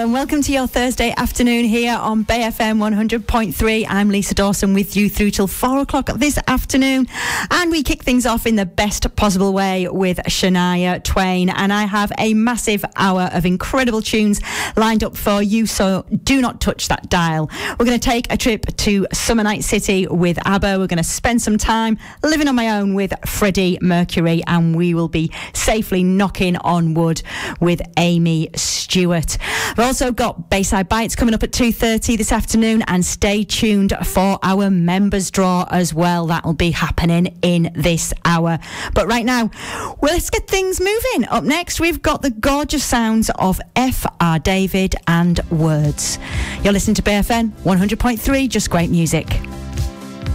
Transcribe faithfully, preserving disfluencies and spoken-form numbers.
and welcome to your Thursday afternoon here on Bay F M one hundred point three. I'm Lisa Dawson with you through till four o'clock this afternoon, and we kick things off in the best possible way with Shania Twain, and I have a massive hour of incredible tunes lined up for you, so do not touch that dial. We're going to take a trip to Summer Night City with ABBA. We're going to spend some time living on my own with Freddie Mercury, and we will be safely knocking on wood with Amy Stewart. We've also got Bayside Bites coming up at two thirty this afternoon, and stay tuned for our members draw as well. That'll be happening in this hour. But right now, well, let's get things moving. Up next, we've got the gorgeous sounds of F R David and Words. You're listening to B F M one hundred point three, just great music.